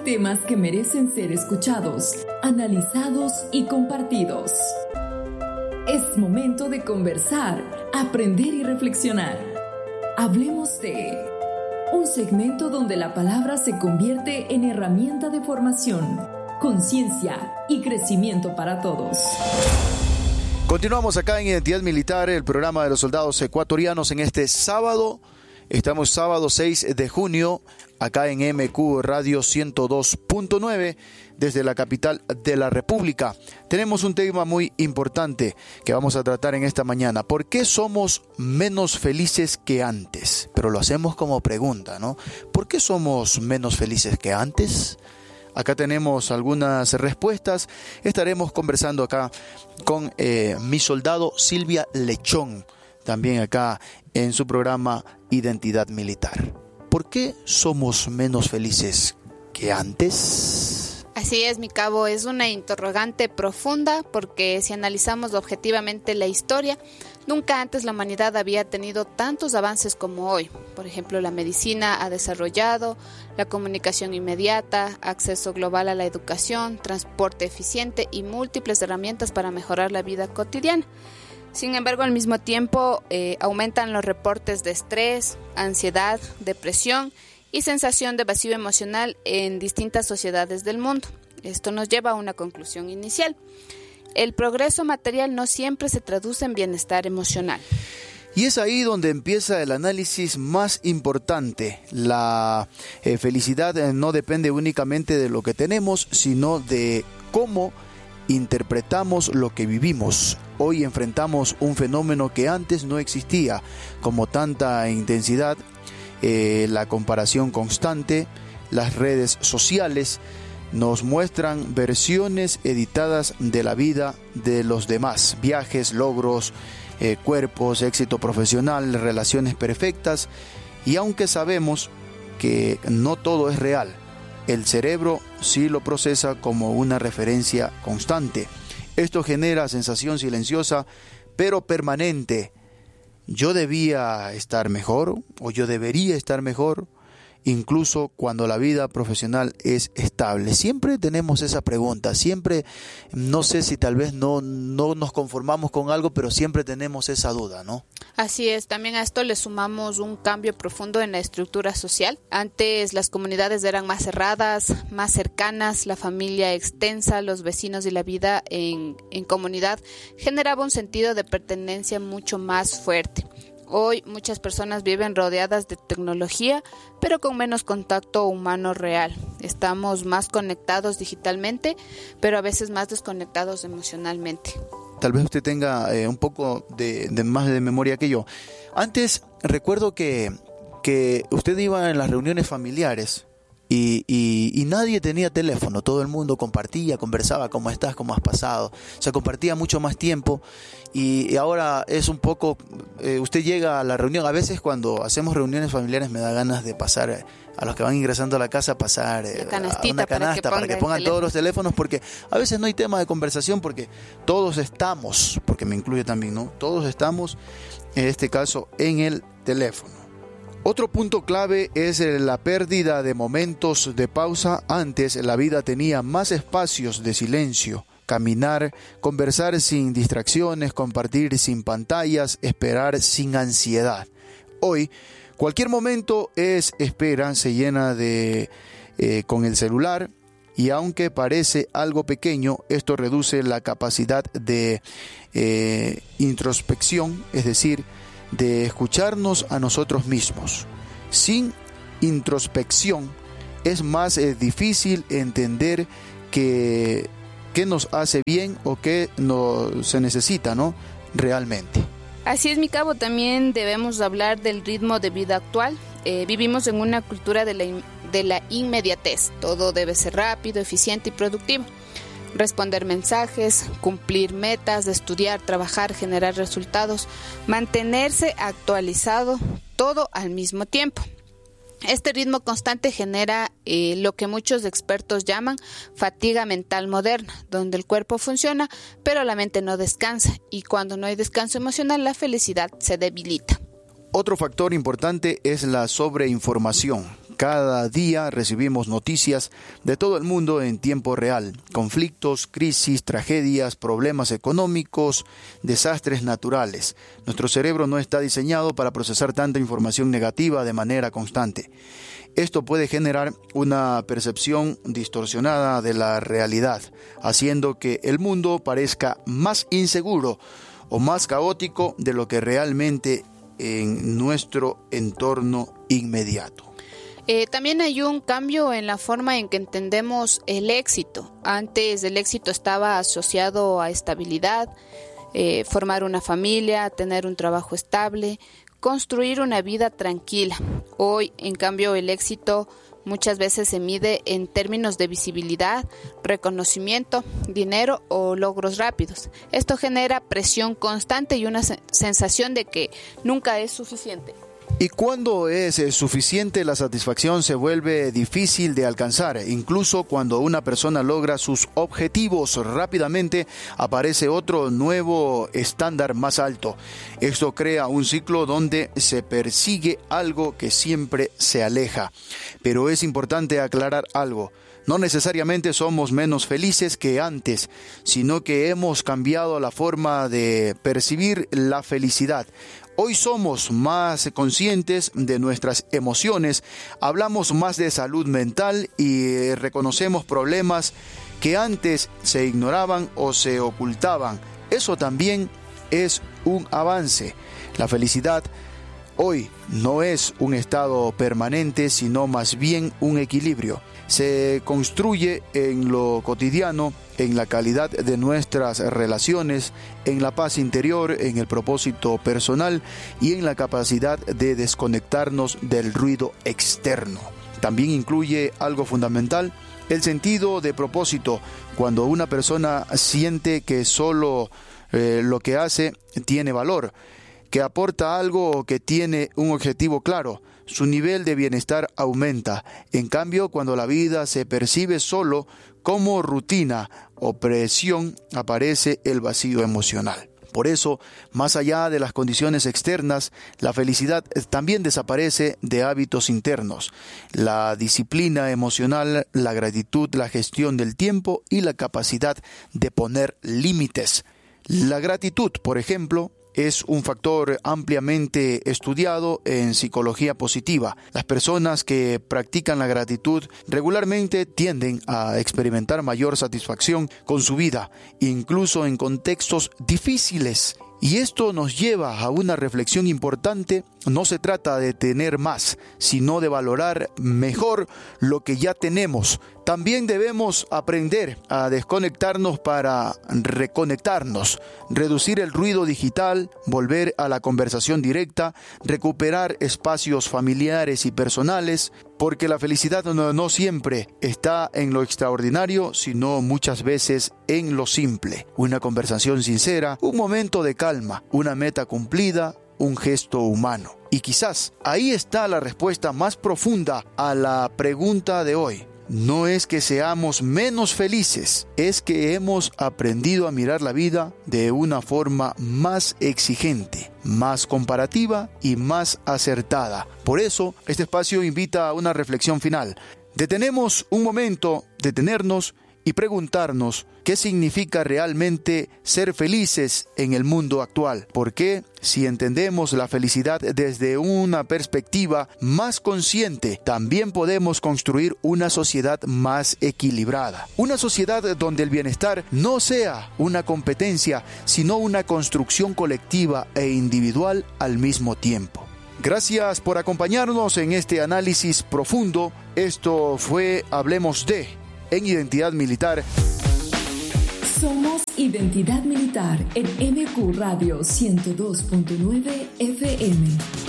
temas que merecen ser escuchados, analizados y compartidos. Es momento de conversar, aprender y reflexionar. Hablemos de un segmento donde la palabra se convierte en herramienta de formación, conciencia y crecimiento para todos. Continuamos acá en Identidad Militar, el programa de los soldados ecuatorianos en este sábado. Estamos sábado 6 de junio, acá en MQ Radio 102.9, desde la capital de la República. Tenemos un tema muy importante que vamos a tratar en esta mañana. ¿Por qué somos menos felices que antes? Pero lo hacemos como pregunta, ¿no? ¿Por qué somos menos felices que antes? Acá tenemos algunas respuestas. Estaremos conversando acá con mi soldado Silvia Lechón, también acá en su programa Identidad Militar. ¿Por qué somos menos felices que antes? Así es, mi cabo, es una interrogante profunda porque si analizamos objetivamente la historia, nunca antes la humanidad había tenido tantos avances como hoy. Por ejemplo, la medicina ha desarrollado, la comunicación inmediata, acceso global a la educación, transporte eficiente y múltiples herramientas para mejorar la vida cotidiana. Sin embargo, al mismo tiempo aumentan los reportes de estrés, ansiedad, depresión y sensación de vacío emocional en distintas sociedades del mundo. Esto nos lleva a una conclusión inicial. El progreso material no siempre se traduce en bienestar emocional. Y es ahí donde empieza el análisis más importante. La felicidad no depende únicamente de lo que tenemos, sino de cómo interpretamos lo que vivimos. Hoy enfrentamos un fenómeno que antes no existía, como tanta intensidad, la comparación constante, las redes sociales nos muestran versiones editadas de la vida de los demás, viajes, logros, cuerpos, éxito profesional, relaciones perfectas, y aunque sabemos que no todo es real, el cerebro sí lo procesa como una referencia constante. Esto genera sensación silenciosa, pero permanente. ¿Yo debía estar mejor o yo debería estar mejor? Incluso cuando la vida profesional es estable. Siempre tenemos esa pregunta, siempre, no sé si tal vez no nos conformamos con algo, pero siempre tenemos esa duda, ¿no? Así es, también a esto le sumamos un cambio profundo en la estructura social. Antes las comunidades eran más cerradas, más cercanas, la familia extensa, los vecinos y la vida en comunidad generaba un sentido de pertenencia mucho más fuerte. Hoy muchas personas viven rodeadas de tecnología, pero con menos contacto humano real. Estamos más conectados digitalmente, pero a veces más desconectados emocionalmente. Tal vez usted tenga un poco de más de memoria que yo. Antes recuerdo que usted iba en las reuniones familiares y nadie tenía teléfono, todo el mundo compartía, conversaba, ¿cómo estás? ¿Cómo has pasado? Se compartía mucho más tiempo y ahora es un poco, usted llega a la reunión, a veces cuando hacemos reuniones familiares me da ganas de pasar, a los que van ingresando a la casa, pasar a una canasta para que pongan todos los teléfonos, porque a veces no hay tema de conversación, porque todos estamos, porque me incluye también, ¿no? Todos estamos, en este caso, en el teléfono. Otro punto clave es la pérdida de momentos de pausa. Antes la vida tenía más espacios de silencio, caminar, conversar sin distracciones, compartir sin pantallas, esperar sin ansiedad. Hoy, cualquier momento es espera, se llena con el celular y aunque parece algo pequeño, esto reduce la capacidad de introspección, es decir, de escucharnos a nosotros mismos. Sin introspección es más difícil entender qué nos hace bien o qué se necesita, ¿no? Realmente. Así es, mi cabo, también debemos hablar del ritmo de vida actual. Vivimos en una cultura de la inmediatez. Todo debe ser rápido, eficiente y productivo. Responder mensajes, cumplir metas, estudiar, trabajar, generar resultados, mantenerse actualizado, todo al mismo tiempo. Este ritmo constante genera lo que muchos expertos llaman fatiga mental moderna, donde el cuerpo funciona, pero la mente no descansa, y cuando no hay descanso emocional, la felicidad se debilita. Otro factor importante es la sobreinformación. Cada día recibimos noticias de todo el mundo en tiempo real. Conflictos, crisis, tragedias, problemas económicos, desastres naturales. Nuestro cerebro no está diseñado para procesar tanta información negativa de manera constante. Esto puede generar una percepción distorsionada de la realidad, haciendo que el mundo parezca más inseguro o más caótico de lo que realmente en nuestro entorno inmediato. También hay un cambio en la forma en que entendemos el éxito. Antes el éxito estaba asociado a estabilidad, formar una familia, tener un trabajo estable, construir una vida tranquila. Hoy, en cambio, el éxito muchas veces se mide en términos de visibilidad, reconocimiento, dinero o logros rápidos. Esto genera presión constante y una sensación de que nunca es suficiente. Y cuando es suficiente, la satisfacción se vuelve difícil de alcanzar. Incluso cuando una persona logra sus objetivos rápidamente, aparece otro nuevo estándar más alto. Esto crea un ciclo donde se persigue algo que siempre se aleja. Pero es importante aclarar algo. No necesariamente somos menos felices que antes, sino que hemos cambiado la forma de percibir la felicidad. Hoy somos más conscientes de nuestras emociones, hablamos más de salud mental y reconocemos problemas que antes se ignoraban o se ocultaban. Eso también es un avance. La felicidad hoy no es un estado permanente, sino más bien un equilibrio. Se construye en lo cotidiano, en la calidad de nuestras relaciones, en la paz interior, en el propósito personal y en la capacidad de desconectarnos del ruido externo. También incluye algo fundamental, el sentido de propósito. Cuando una persona siente que solo lo que hace tiene valor, que aporta algo, que tiene un objetivo claro, su nivel de bienestar aumenta. En cambio, cuando la vida se percibe solo como rutina o presión, aparece el vacío emocional. Por eso, más allá de las condiciones externas, la felicidad también desaparece de hábitos internos. La disciplina emocional, la gratitud, la gestión del tiempo y la capacidad de poner límites. La gratitud, por ejemplo, es un factor ampliamente estudiado en psicología positiva. Las personas que practican la gratitud regularmente tienden a experimentar mayor satisfacción con su vida, incluso en contextos difíciles. Y esto nos lleva a una reflexión importante. No se trata de tener más, sino de valorar mejor lo que ya tenemos. También debemos aprender a desconectarnos para reconectarnos, reducir el ruido digital, volver a la conversación directa, recuperar espacios familiares y personales, porque la felicidad no siempre está en lo extraordinario, sino muchas veces en lo simple. Una conversación sincera, un momento de calma, una meta cumplida, un gesto humano. Y quizás ahí está la respuesta más profunda a la pregunta de hoy. No es que seamos menos felices, es que hemos aprendido a mirar la vida de una forma más exigente, más comparativa y más acertada. Por eso, este espacio invita a una reflexión final. Detenemos un momento, detenernos y preguntarnos qué significa realmente ser felices en el mundo actual. Porque si entendemos la felicidad desde una perspectiva más consciente, también podemos construir una sociedad más equilibrada. Una sociedad donde el bienestar no sea una competencia, sino una construcción colectiva e individual al mismo tiempo. Gracias por acompañarnos en este análisis profundo. Esto fue Hablemos de en Identidad Militar. Somos Identidad Militar en MQ Radio 102.9 FM.